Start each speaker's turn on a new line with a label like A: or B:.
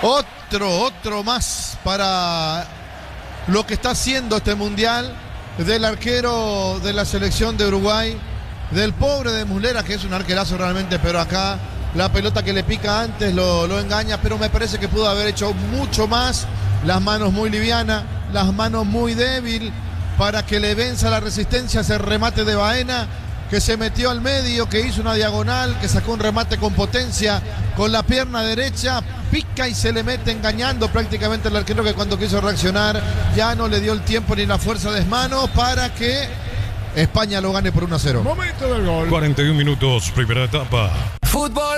A: Otro más para lo que está haciendo este mundial del arquero de la selección de Uruguay, del pobre de Muslera, que es un arquerazo realmente, pero acá la pelota que le pica antes lo engaña, pero me parece que pudo haber hecho mucho más. Las manos muy livianas, las manos muy débil para que le venza la resistencia ese remate de Baena, que se metió al medio, que hizo una diagonal, que sacó un remate con potencia con la pierna derecha, pica y se le mete engañando prácticamente al arquero, que cuando quiso reaccionar ya no le dio el tiempo ni la fuerza de mano para que España lo gane por 1-0.
B: Momento del gol.
C: 41 minutos, primera etapa.
D: Fútbol.